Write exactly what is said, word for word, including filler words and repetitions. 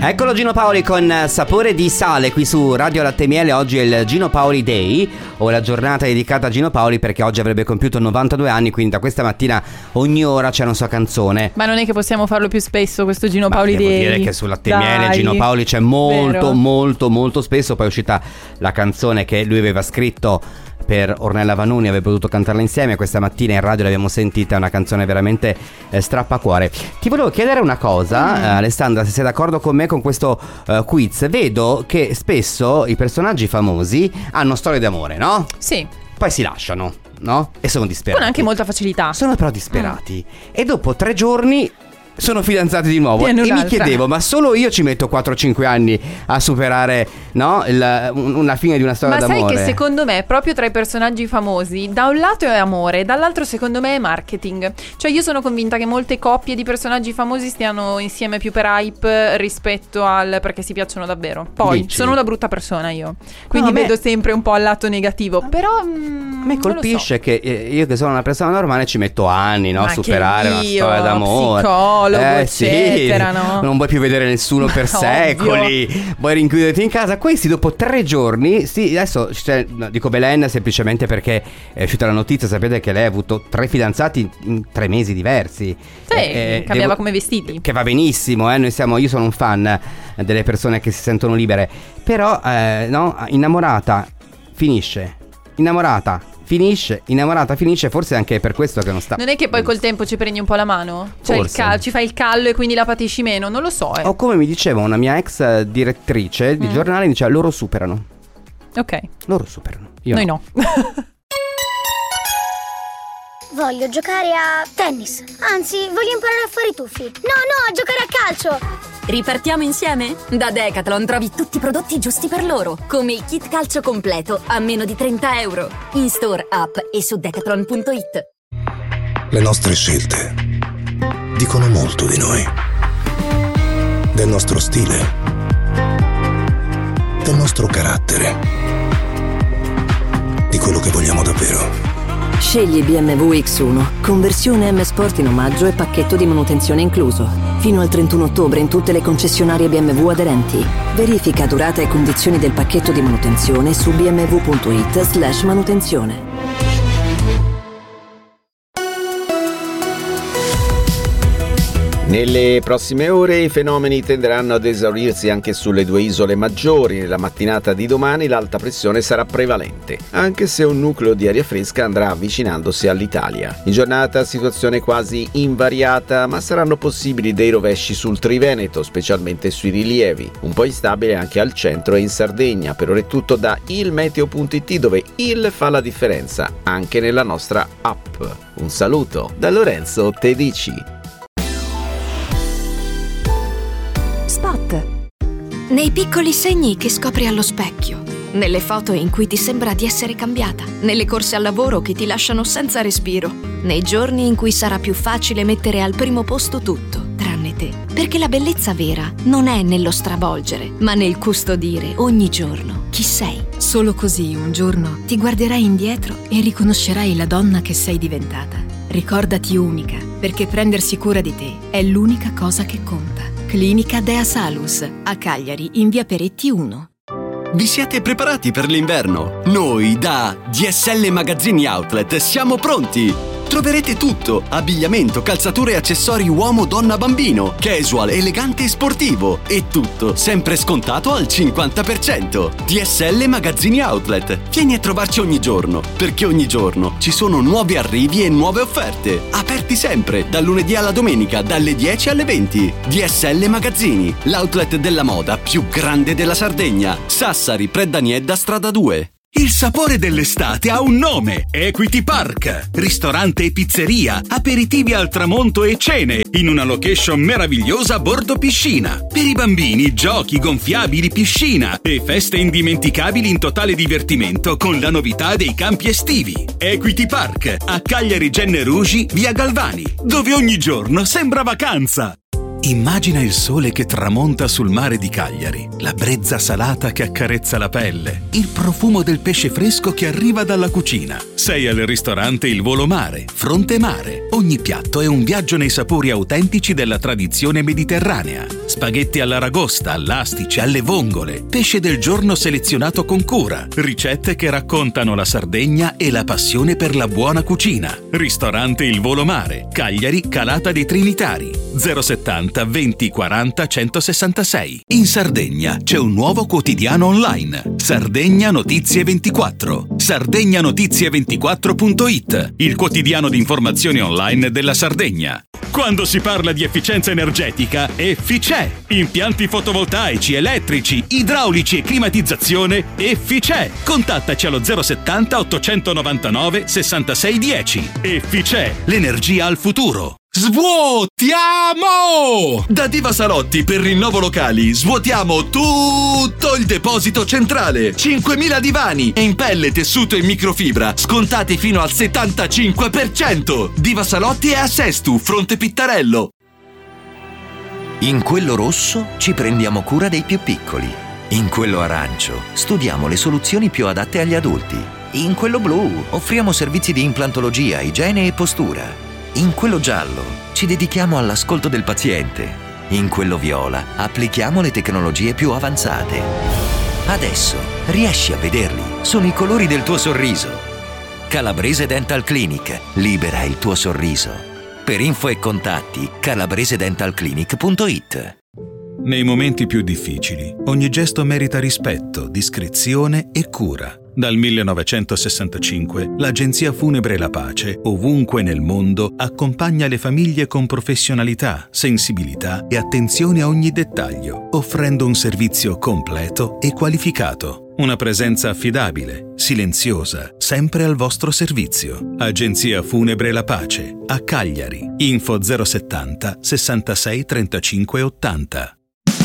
Eccolo Gino Paoli con Sapore di sale qui su Radio Latte e Miele. Oggi è il Gino Paoli Day, o la giornata dedicata a Gino Paoli, perché oggi avrebbe compiuto novantadue anni, quindi da questa mattina ogni ora c'è una sua canzone. Ma non è che possiamo farlo più spesso questo Gino Ma Paoli devo Day? dire che su Latte e Miele Gino Paoli c'è molto Vero. molto molto spesso. Poi è uscita la canzone che lui aveva scritto per Ornella Vanoni, aveva potuto cantarla insieme. Questa mattina in radio l'abbiamo sentita, è una canzone veramente eh, strappacuore. Ti volevo chiedere una cosa, mm. eh, Alessandra, se sei d'accordo con me con questo eh, quiz. Vedo che spesso i personaggi famosi hanno storie d'amore, no? Sì. Poi si lasciano, no? E sono disperati. Con anche molta facilità. Sono però disperati mm. e dopo tre giorni sono fidanzati di nuovo. Tieni E un'altra. mi chiedevo, ma solo io ci metto quattro cinque anni a superare, no, il, una fine di una storia Ma d'amore? sai che secondo me proprio tra i personaggi famosi da un lato è amore, dall'altro secondo me è marketing. Cioè io sono convinta che molte coppie di personaggi famosi stiano insieme più per hype rispetto al perché si piacciono davvero. Poi Dici? sono una brutta persona io, quindi No, a me- vedo sempre un po' al lato negativo. Però mm, A me colpisce che eh, io che sono una persona normale ci metto anni, no, a Ma superare che una io, storia d'amore. psicologo, eh, eccetera, sì. no? Non vuoi più vedere nessuno per Ovvio. secoli, vuoi rinchiuderti in casa. Questi dopo tre giorni, sì, adesso cioè, no, dico Belen semplicemente perché è uscita la notizia, sapete che lei ha avuto tre fidanzati in tre mesi diversi. Sì, Eh, cambiava devo- come vestiti. Che va benissimo, eh, noi siamo, io sono un fan delle persone che si sentono libere. Però, eh, no, innamorata finisce, innamorata finisce, innamorata finisce, forse anche per questo che non sta. Non è che poi col tempo ci prendi un po' la mano? Cioè il Forse. cal- ci fai il callo e quindi la patisci meno? Non lo so, eh. O come mi diceva una mia ex eh, direttrice di Mm. giornale, diceva loro superano. Ok, Loro superano. Io noi no. Voglio giocare a tennis. Anzi, voglio imparare a fare i tuffi. No, no, a giocare a calcio. Ripartiamo insieme? Da Decathlon trovi tutti i prodotti giusti per loro, come il kit calcio completo a meno di trenta euro. In store, app e su decathlon punto it. Le nostre scelte dicono molto di noi. Del nostro stile. Del nostro carattere. Di quello che vogliamo davvero. Scegli B M W X uno, conversione M Sport in omaggio e pacchetto di manutenzione incluso. Fino al trentuno ottobre in tutte le concessionarie B M W aderenti. Verifica durata e condizioni del pacchetto di manutenzione su bmw punto it slash manutenzione. Nelle prossime ore i fenomeni tenderanno ad esaurirsi anche sulle due isole maggiori. Nella mattinata di domani l'alta pressione sarà prevalente, anche se un nucleo di aria fresca andrà avvicinandosi all'Italia. In giornata situazione quasi invariata, ma saranno possibili dei rovesci sul Triveneto, specialmente sui rilievi. Un po' instabile anche al centro e in Sardegna. Per ora è tutto da il meteo punto it, dove il fa la differenza anche nella nostra app. Un saluto da Lorenzo Tedici. Spot. Nei piccoli segni che scopri allo specchio, nelle foto in cui ti sembra di essere cambiata, nelle corse al lavoro che ti lasciano senza respiro, nei giorni in cui sarà più facile mettere al primo posto tutto, tranne te. Perché la bellezza vera non è nello stravolgere, ma nel custodire ogni giorno chi sei. Solo così un giorno ti guarderai indietro e riconoscerai la donna che sei diventata. Ricordati unica, perché prendersi cura di te è l'unica cosa che conta. Clinica Dea Salus, a Cagliari, in via Peretti uno. Vi siete preparati per l'inverno? Noi da D S L Magazzini Outlet siamo pronti! Troverete tutto: abbigliamento, calzature e accessori uomo, donna, bambino, casual, elegante e sportivo. E tutto sempre scontato al cinquanta per cento. D S L Magazzini Outlet. Vieni a trovarci ogni giorno, perché ogni giorno ci sono nuovi arrivi e nuove offerte. Aperti sempre, dal lunedì alla domenica, dalle dieci alle venti. D S L Magazzini, l'outlet della moda più grande della Sardegna. Sassari, Preddaniedda, strada due. Il sapore dell'estate ha un nome: Equity Park. Ristorante e pizzeria, aperitivi al tramonto e cene, in una location meravigliosa a bordo piscina. Per i bambini, giochi, gonfiabili, piscina e feste indimenticabili in totale divertimento con la novità dei campi estivi. Equity Park, a Cagliari Genne Rugi, via Galvani, dove ogni giorno sembra vacanza. Immagina il sole che tramonta sul mare di Cagliari, la brezza salata che accarezza la pelle, il profumo del pesce fresco che arriva dalla cucina. Sei al ristorante Il Volo Mare, Fronte Mare. Ogni piatto è un viaggio nei sapori autentici della tradizione mediterranea. Spaghetti all'aragosta, all'astice, alle vongole, pesce del giorno selezionato con cura, ricette che raccontano la Sardegna e la passione per la buona cucina. Ristorante Il Volo Mare, Cagliari, Calata dei Trinitari, zero settanta venti quaranta centosessantasei. In Sardegna c'è un nuovo quotidiano online, Sardegna Notizie ventiquattro, sardegna notizie ventiquattro punto it, il quotidiano di informazioni online della Sardegna. Quando si parla di efficienza energetica, Efficè. Impianti fotovoltaici, elettrici, idraulici e climatizzazione, Efficè. Contattaci allo zero settanta ottocentonovantanove sessantasei dieci. Efficè, l'energia al futuro. Svuotiamo! Da Diva Salotti per Rinnovo Locali svuotiamo tutto il deposito centrale. cinquemila divani in pelle, tessuto e microfibra scontati fino al settantacinque per cento. Diva Salotti è a Sestu, Fronte Pittarello. In quello rosso ci prendiamo cura dei più piccoli. In quello arancio studiamo le soluzioni più adatte agli adulti. In quello blu offriamo servizi di implantologia, igiene e postura. In quello giallo ci dedichiamo all'ascolto del paziente. In quello viola applichiamo le tecnologie più avanzate. Adesso riesci a vederli, sono i colori del tuo sorriso. Calabrese Dental Clinic, libera il tuo sorriso. Per info e contatti calabrese dental clinic punto it. Nei momenti più difficili, ogni gesto merita rispetto, discrezione e cura. Dal millenovecentosessantacinque, l'Agenzia Funebre La Pace, ovunque nel mondo, accompagna le famiglie con professionalità, sensibilità e attenzione a ogni dettaglio, offrendo un servizio completo e qualificato. Una presenza affidabile, silenziosa, sempre al vostro servizio. Agenzia Funebre La Pace, a Cagliari. Info zero settanta sessantasei trentacinque ottanta.